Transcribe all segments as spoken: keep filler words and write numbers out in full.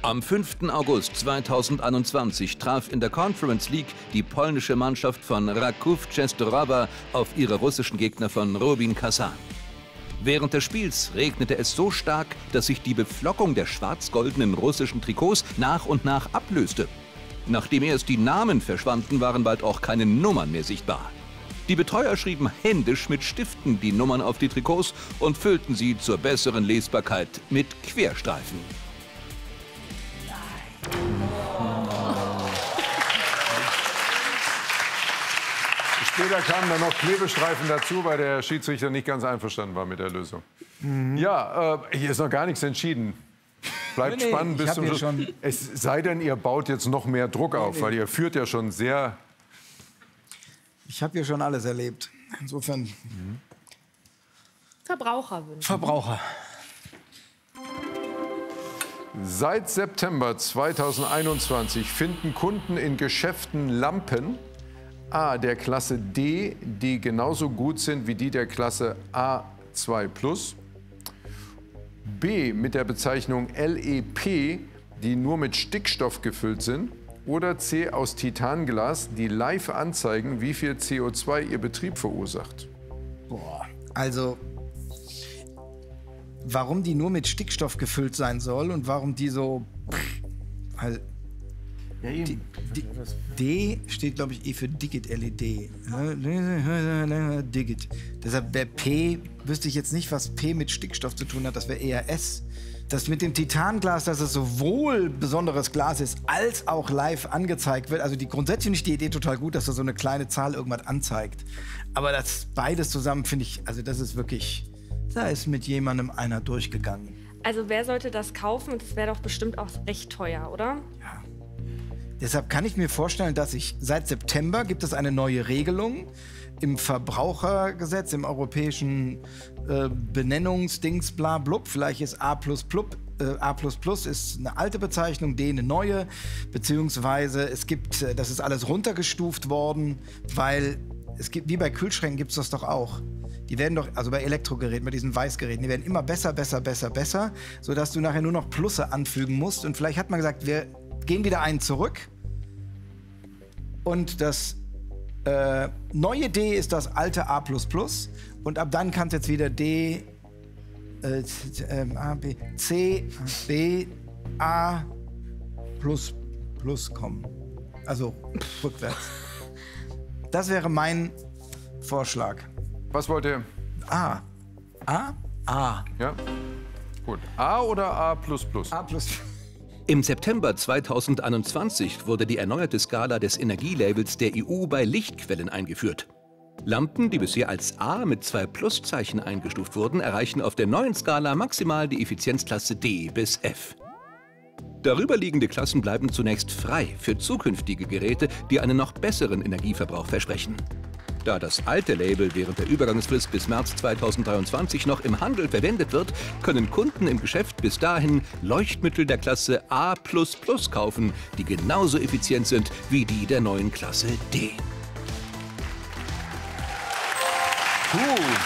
Am fünften August zweitausendeinundzwanzig traf in der Conference League die polnische Mannschaft von Raków Częstochowa auf ihre russischen Gegner von Rubin Kasan. Während des Spiels regnete es so stark, dass sich die Beflockung der schwarz-goldenen russischen Trikots nach und nach ablöste. Nachdem erst die Namen verschwanden, waren bald auch keine Nummern mehr sichtbar. Die Betreuer schrieben händisch mit Stiften die Nummern auf die Trikots und füllten sie zur besseren Lesbarkeit mit Querstreifen. Später kamen dann noch Klebestreifen dazu, weil der Schiedsrichter nicht ganz einverstanden war mit der Lösung. Mhm. Ja, äh, hier ist noch gar nichts entschieden. Bleibt nee, nee, spannend bis zum Schluss. Schon... Es sei denn, ihr baut jetzt noch mehr Druck nee, auf, nee. weil ihr führt ja schon sehr... Ich habe hier schon alles erlebt. Insofern... Mhm. Verbraucherwünsche. Verbraucher. Seit September zweitausendeinundzwanzig finden Kunden in Geschäften Lampen A der Klasse D, die genauso gut sind wie die der Klasse A zwei plus. B mit der Bezeichnung L E P, die nur mit Stickstoff gefüllt sind. Oder C aus Titanglas, die live anzeigen, wie viel C O zwei ihr Betrieb verursacht. Boah, also warum die nur mit Stickstoff gefüllt sein soll und warum die so... Halt, ja, die, die, D steht, glaube ich, eh für Digit L E D. Digit. Deshalb wäre P, wüsste ich jetzt nicht, was P mit Stickstoff zu tun hat, das wäre eher S. Das mit dem Titanglas, dass es sowohl besonderes Glas ist, als auch live angezeigt wird. Also die grundsätzlich finde ich die Idee total gut, dass da so eine kleine Zahl irgendwas anzeigt. Aber das beides zusammen finde ich, also das ist wirklich, da ist mit jemandem einer durchgegangen. Also wer sollte das kaufen? Das wäre doch bestimmt auch recht teuer, oder? Ja. Deshalb kann ich mir vorstellen, dass ich seit September gibt es eine neue Regelung im Verbrauchergesetz, im europäischen äh, Benennungsdings bla blub. Vielleicht ist A plus plus, äh, A plus plus ist eine alte Bezeichnung, D eine neue. Beziehungsweise es gibt, äh, das ist alles runtergestuft worden, weil es gibt, wie bei Kühlschränken gibt es das doch auch. Die werden doch, also bei Elektrogeräten, bei diesen Weißgeräten, die werden immer besser, besser, besser, besser, sodass du nachher nur noch Plusse anfügen musst. Und vielleicht hat man gesagt, wir gehen wieder einen zurück. Und das äh, neue D ist das alte A plus plus. Und ab dann kann es jetzt wieder D, äh, äh, A, B, C, B, A plus plus kommen. Also rückwärts. Das wäre mein Vorschlag. Was wollt ihr? A. A? A. Ja. Gut. A oder A plus plus? A plus plus. Im September zweitausendeinundzwanzig wurde die erneuerte Skala des Energielabels der E U bei Lichtquellen eingeführt. Lampen, die bisher als A mit zwei Pluszeichen eingestuft wurden, erreichen auf der neuen Skala maximal die Effizienzklasse D bis F. Darüber liegende Klassen bleiben zunächst frei für zukünftige Geräte, die einen noch besseren Energieverbrauch versprechen. Da das alte Label während der Übergangsfrist bis März zweitausenddreiundzwanzig noch im Handel verwendet wird, können Kunden im Geschäft bis dahin Leuchtmittel der Klasse A plus plus kaufen, die genauso effizient sind wie die der neuen Klasse D. Cool.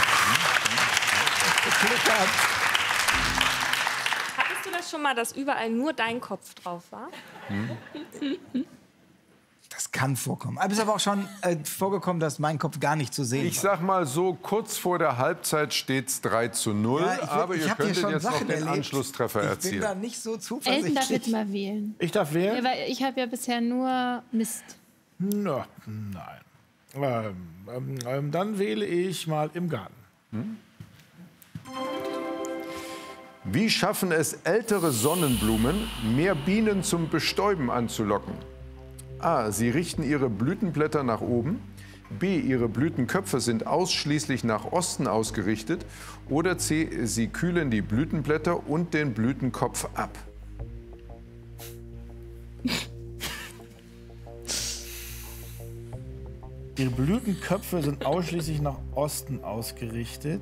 Hattest du das schon mal, dass überall nur dein Kopf drauf war? Hm. Das kann vorkommen. Aber es ist aber auch schon äh, vorgekommen, dass mein Kopf gar nicht zu sehen Ich sag mal so, kurz vor der Halbzeit steht es drei zu null. Ja, will, aber ihr könntet jetzt noch den erlebt. Anschlusstreffer ich erzielen. Ich bin da nicht so zuversichtlich. Elton darf jetzt mal wählen. Ich darf wählen? Ja, weil ich habe ja bisher nur Mist. Na, nein. Ähm, ähm, dann wähle ich mal im Garten. Hm? Wie schaffen es ältere Sonnenblumen, mehr Bienen zum Bestäuben anzulocken? A. Sie richten ihre Blütenblätter nach oben. B. Ihre Blütenköpfe sind ausschließlich nach Osten ausgerichtet. Oder C. Sie kühlen die Blütenblätter und den Blütenkopf ab. Ihre Blütenköpfe sind ausschließlich nach Osten ausgerichtet.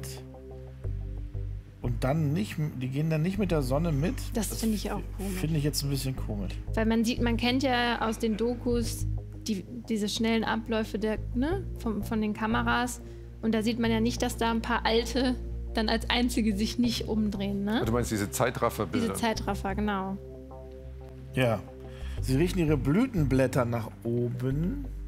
Und dann nicht, die gehen dann nicht mit der Sonne mit. Das, das finde ich auch komisch. Finde ich jetzt ein bisschen komisch. Weil man sieht, man kennt ja aus den Dokus die, diese schnellen Abläufe der, ne, von, von den Kameras. Und da sieht man ja nicht, dass da ein paar alte dann als einzige sich nicht umdrehen, ne? Du meinst diese Zeitrafferbilder? Diese Zeitraffer, genau. Ja. Sie richten ihre Blütenblätter nach oben.